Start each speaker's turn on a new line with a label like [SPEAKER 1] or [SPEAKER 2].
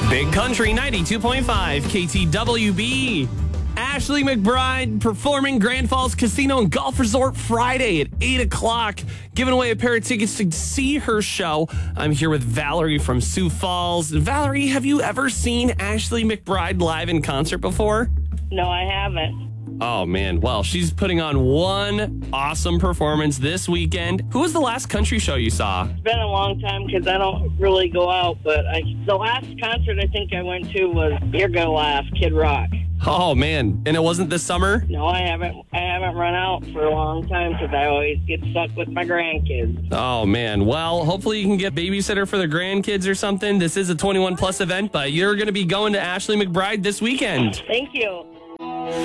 [SPEAKER 1] Big Country 92.5 KTWB. Ashley McBryde performing Grand Falls Casino and Golf Resort Friday at 8 o'clock. Giving away a pair of tickets to see her show. I'm here with Valerie from Sioux Falls. Valerie, have you ever seen Ashley McBryde live in concert before?
[SPEAKER 2] No, I haven't.
[SPEAKER 1] Oh, man. Well, she's putting on one awesome performance this weekend. Who was the last country show you saw?
[SPEAKER 2] It's been a long time because I don't really go out, but the last concert I think I went to was You're Gonna Laugh, Kid Rock.
[SPEAKER 1] Oh, man. And it wasn't this summer?
[SPEAKER 2] No, I haven't run out for a long time because I always get stuck with my grandkids.
[SPEAKER 1] Oh, man. Well, hopefully you can get babysitter for the grandkids or something. This is a 21 plus event, but you're going to be going to Ashley McBryde this weekend.
[SPEAKER 2] Thank you.